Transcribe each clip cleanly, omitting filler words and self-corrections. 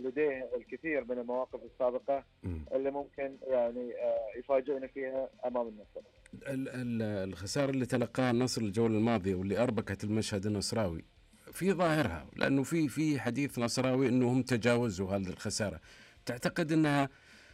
لديه الكثير من المواقف السابقة اللي ممكن يعني يفاجئنا فيها أمام النصر. الخسارة اللي تلقاها النصر الجولة الماضية واللي أربكت المشهد النصراوي في ظاهرها، لأنه في حديث نصراوي أنه هم تجاوزوا هذه الخسارة، تعتقد أنها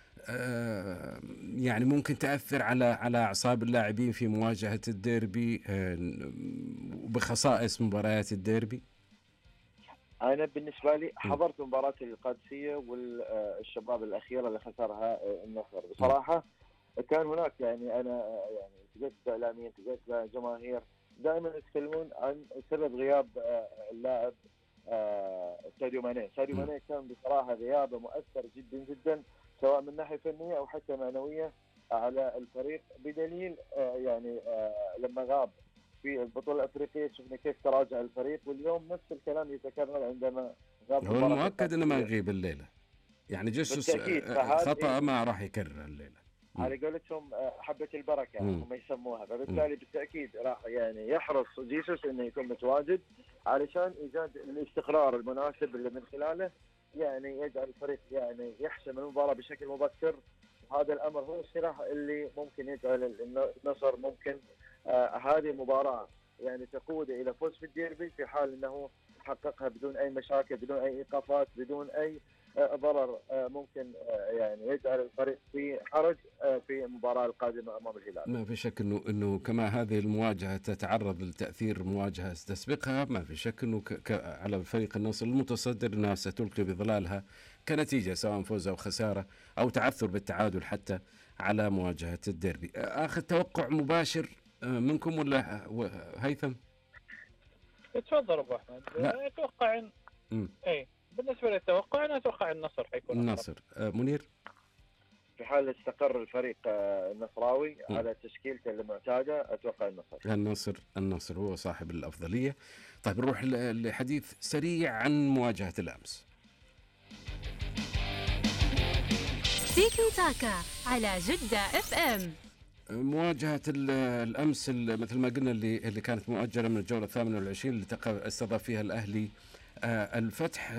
يعني ممكن تأثر على أعصاب اللاعبين في مواجهة الديربي وبخصائص مباريات الديربي؟ أنا بالنسبة لي حضرت مباراة القادسية والشباب الأخيرة اللي خسرها النصر. بصراحة كان هناك يعني أنا يعني التقيت بإعلاميين، التقيت بجماهير دائما يتكلمون عن سبب غياب اللاعب ساديو ماني. ساديو ماني كان بصراحة غيابه مؤثر جدا جدا، سواء من ناحية فنية أو حتى معنوية على الفريق، بدليل يعني لما غاب في البطولة الأفريقية شفنا كيف تراجع الفريق، واليوم نفس الكلام يتكرر عندما غاب. هو المؤكد أنه ما يغيب الليلة، يعني جيسوس خطأ ما راح يكرر الليلة على قولتهم حبة البركة هم يسموها، فبالتالي بالتأكيد راح يعني يحرص جيسوس انه يكون متواجد علشان ايجاد الاستقرار المناسب اللي من خلاله يعني يجعل الفريق يعني يحسم المباراة بشكل مبكر. هذا الامر هو السلاح اللي ممكن يجعل النصر ممكن هذه المباراة يعني تقود الى فوز في الديربي، في حال انه حققها بدون اي مشاكل، بدون اي ايقافات، بدون اي ضرر ممكن يعني يجعل الفريق في حرج في المباراة القادمة أمام الهلال. ما في شك إنه كما هذه المواجهة تتعرض لتأثير مواجهة تسبقها، ما في شك إنه على فريق النصر المتصدر أنها ستلقي بظلالها كنتيجة، سواء فوز أو خسارة أو تعثر بالتعادل حتى على مواجهة الديربي. آخر توقع مباشر منكم ولا هيثم؟ تفضل أبو أحمد. أتوقع إيه بالنسبة للتوقع أنا أتوقع النصر حيكون النصر. منير؟ في حال استقر الفريق النصراوي على تشكيلته المعتادة أتوقع النصر هو صاحب الأفضلية. طيب نروح لحديث سريع عن مواجهة الأمس. تيكي تاكا على جدة اف ام. مواجهة الأمس مثل ما قلنا اللي كانت مؤجلة من الجولة 28 اللي استضاف فيها الأهلي الفتح،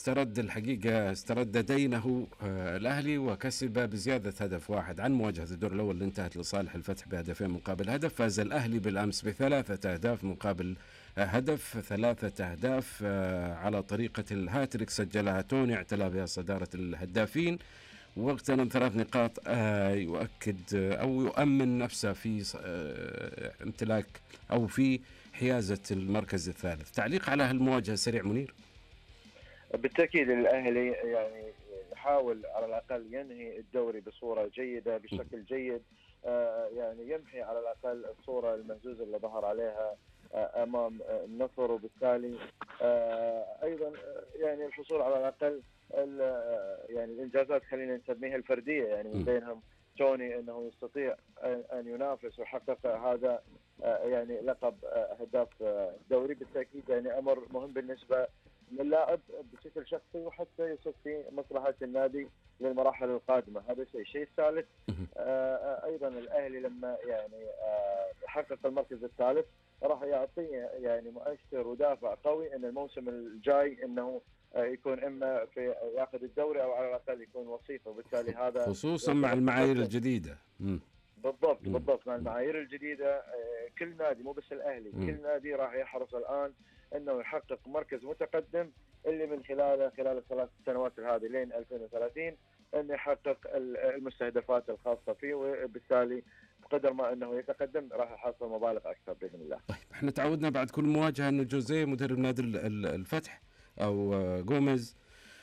استرد دينه الأهلي وكسب بزيادة هدف واحد عن مواجهة الدور الأول اللي انتهت لصالح الفتح بهدفين مقابل هدف. فاز الأهلي بالأمس ب3 أهداف مقابل هدف، 3 أهداف على طريقة الهاتريك سجلها توني اعتلى بها صدارة الهدافين واغتنم 3 نقاط، يؤكد أو يؤمن نفسه في امتلاك أو في حيازة المركز الثالث. تعليق على هالمواجهة سريع منير؟ بالتأكيد الأهلي يعني يحاول على الأقل ينهي الدوري بصورة جيدة بشكل جيد، يعني يمحي على الأقل الصورة المهزوزة اللي ظهر عليها أمام النصر، وبالتالي أيضا يعني الحصول على الأقل يعني الإنجازات خلينا نسميها الفردية، يعني من بينهم توني أنه يستطيع أن ينافس ويحقق هذا يعني لقب هداف الدوري. بالتأكيد يعني أمر مهم بالنسبة للاعب بشكل شخصي وحتى يصب في مصلحة النادي للمراحل القادمة. هذا الشيء الثالث أيضا الأهلي لما يعني يحقق المركز الثالث راح يعطيه يعني مؤشر ودافع قوي أن الموسم الجاي أنه يكون إما في يأخذ الدوري أو على الأقل يكون وصيف، وبالتالي هذا خصوصا مع المعايير الجديدة. بالضبط مع المعايير الجديدة كل نادي مو بس الأهلي كل نادي راح يحرص الآن أنه يحقق مركز متقدم اللي من خلال ال3 سنوات هذه لين 2030 أنه يحقق المستهدفات الخاصة فيه، وبالتالي بقدر ما أنه يتقدم راح يحصل مبالغ أكثر بإذن الله. طيب احنا تعودنا بعد كل مواجهة أنه جوزيه مدرب نادي الفتح أو غوميز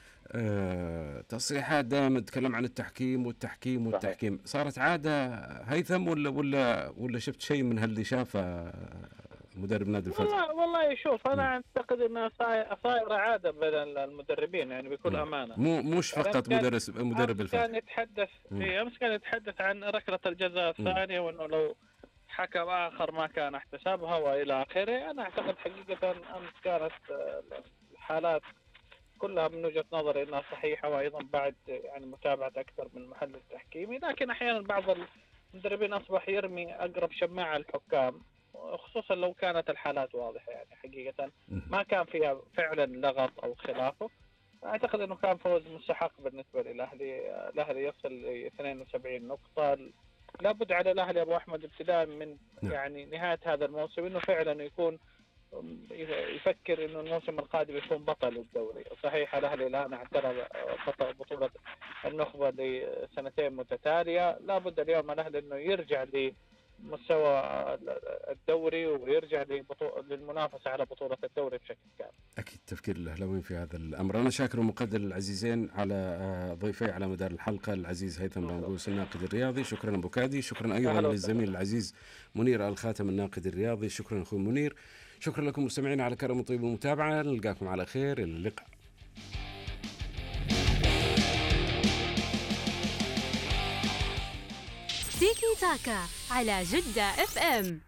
تصريحات دائما تتكلم عن التحكيم. صارت عادة هيثم ولا شفت شيء من هاللي شافه مدرب نادي الفتح؟ والله شوف أنا أعتقد أنها صايرة عادة بين المدربين يعني بكل أمانة، مش فقط مدرب الفتح. أمس كان يتحدث عن ركلة الجزاء الثانية وأنه لو حكم آخر ما كان احتسابها وإلى آخره. أنا أعتقد حقيقة أمس كانت الحالات كلها من وجهة نظري أنها صحيحة، وأيضا بعد يعني متابعة أكثر من محل التحكيمي، لكن أحيانا بعض المدربين أصبح يرمي أقرب شماعة الحكام، خصوصا لو كانت الحالات واضحة يعني حقيقة ما كان فيها فعلا لغط أو خلافه. اعتقد انه كان فوز مستحق بالنسبه للاهلي. الاهلي يصل ل 72 نقطه. لابد على الاهلي ابو احمد ابتداء من يعني نهايه هذا الموسم انه فعلا يكون يفكر انه الموسم القادم يكون بطل الدوري. صحيح الاهلي الان اعترف بطوله النخبه لسنتين متتاليه، لابد اليوم الاهلي انه يرجع لمستوى الدوري ويرجع للمنافسه على بطوله الدوري بشكل كامل. اكيد تفكير الاهلاويين في هذا الامر. انا شاكر ومقدر العزيزين على ضيفي على مدار الحلقه، العزيز هيثم بنغوث الناقد الرياضي، شكرا ابو كادي، شكرا ايضا للزميل العزيز منير الخاتم الناقد الرياضي، شكرا اخوي منير، شكرا لكم مستمعين على كرم طيب المتابعه، نلقاكم على خير، الى اللقاء. تيكي تاكا على جدة اف ام.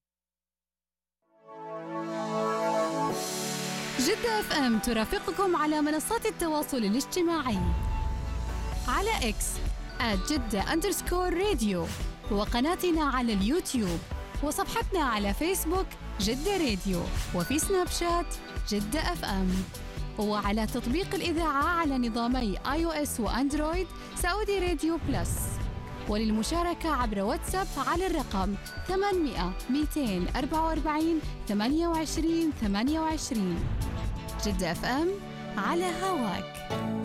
جدة اف ام ترافقكم على منصات التواصل الاجتماعي على اكس @جدة_راديو، وقناتنا على اليوتيوب، وصفحتنا على فيسبوك جدة راديو، وفي سناب شات جدة اف ام، وعلى تطبيق الإذاعة على نظامي iOS وأندرويد سعودي راديو بلس. وللمشاركة عبر واتساب على الرقم 800 244 28 28. جدة اف ام على هواك.